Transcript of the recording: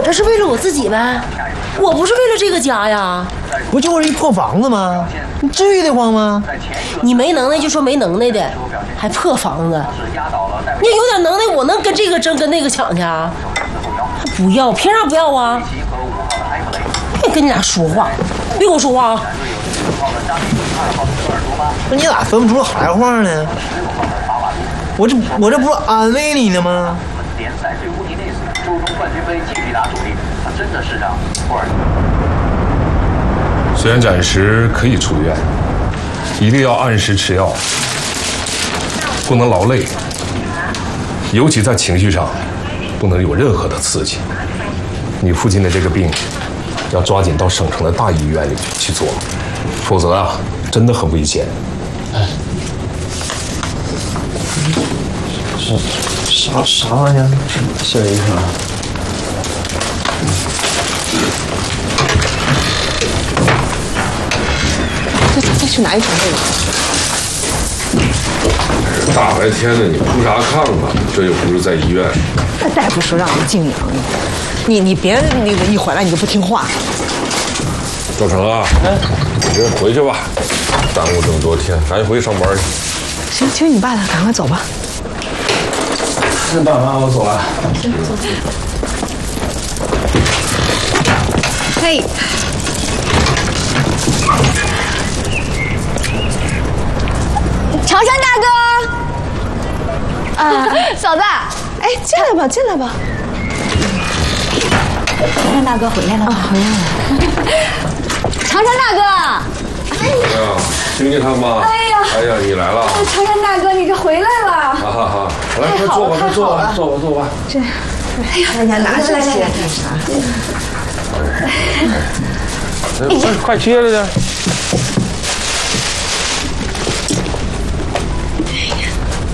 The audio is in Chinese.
这是为了我自己呗，我不是为了这个家呀。 不就是一破房子吗？你至于得慌吗？ 你没能耐就说没能耐的，还破房子。你有点能耐，我能跟这个争跟那个抢去啊？不要，凭啥不要啊？别跟你俩说话，别跟我说话啊！ 那你咋分不出好话呢？我这不是安慰你呢吗？ 联赛最无敌内斯，周中冠军杯继续打主力，他真的是让波尔。 虽然暂时可以出院，一定要按时吃药，不能劳累，尤其在情绪上，不能有任何的刺激。你父亲的这个病，要抓紧到省城的大医院里去做，否则啊，真的很危险。 啥玩意儿？谢医生。 再去拿一床被子。 大白天的，你铺啥炕啊？这又不是在医院。 那大夫说让我静养，你别那个一回来你就不听话。 赵成啊，你先回去吧，耽误这么多天，赶紧回去上班去。 行，听你爸的，赶快走吧。 那爸妈，我走了。 行，走。嘿。 长山大哥，嫂子， 哎，进来吧，进来吧。 长山大哥回来了吗？ 回来了。 长山大哥， 哎呀，听见他吗？哎呀，你来了。 长山大哥，你这回来了。 好，来，快坐吧，坐吧。 这，哎呀，拿这些干啥？ 快接着点。